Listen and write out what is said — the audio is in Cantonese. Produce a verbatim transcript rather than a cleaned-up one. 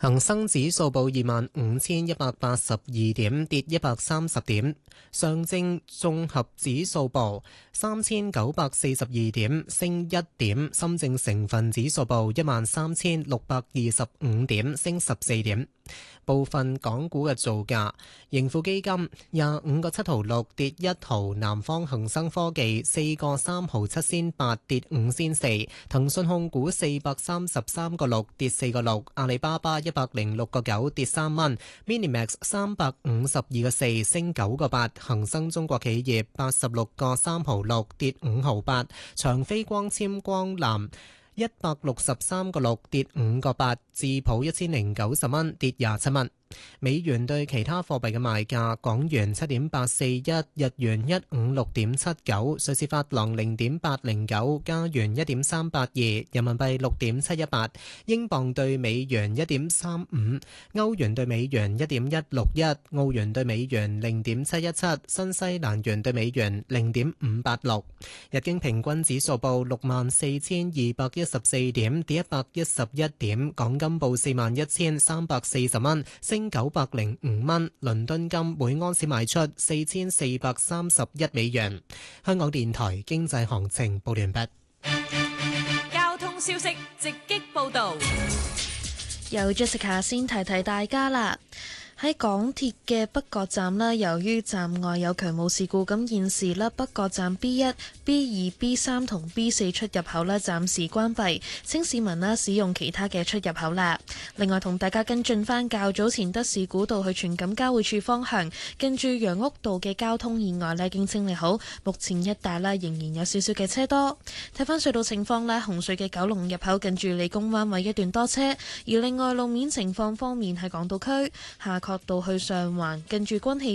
恒生指數報二萬五千一百八十二點，跌一百三十點。上證綜合指數報三千九百四十二點，升一點。深證成分指數報一萬三千六百二十五點，升十四點。部分港股嘅造價：盈富基金廿五個七毫六跌一毫，南方恒生科技四個三毫七仙八跌五仙四，騰訊控股四百三十三個六跌四個六，阿里巴巴一百零六個九跌三蚊 ，Minimax 三百五十二個四升九個八，恒生中國企業八十六個三毫六跌五毫八，長飛光纖光纜一百六十三個六跌五個八，智普一千零九十蚊跌廿七蚊。美元對其他貨幣嘅賣價：港元七點八四一，日元一五六點七九，瑞士法郎零點八零九，加元一點三八二，人民幣六點七一八，英鎊對美元一點三五，歐元對美元一點一六一，澳元對美元零點七一七，新西蘭元對美元零點五八六。日經平均指數報六萬四千二百一十四點，跌一百一十一點。港金報四萬一千三百四十蚊，升九百零五蚊。倫敦金每盎司賣出四千四百三十一美元。香港電台經濟行情報完畢。 交通消息直擊報道， 由 Jessica 先提提大家啦。喺港鐵嘅北角站啦，由於站外有渠務事故，咁現時咧北角站 B 一、B 二、B 三同 B 四出入口咧暫時關閉，請市民啦使用其他嘅出入口啦。另外同大家跟進翻較早前德士古道去荃錦交匯處方向，近住楊屋道嘅交通意外咧已經清理好，目前一帶咧仍然有少少嘅車多。睇翻隧道情況咧，紅隧嘅九龍入口近住理工灣位一段多車，而另外路面情況方面喺港島區下角道去上環近住軍器